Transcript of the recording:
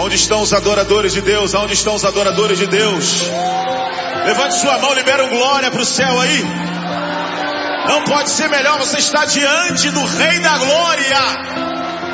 Aonde estão os adoradores de Deus? Aonde estão os adoradores de Deus? Levante sua mão, libera um glória para o céu aí. Não pode ser melhor, você está diante do Rei da Glória.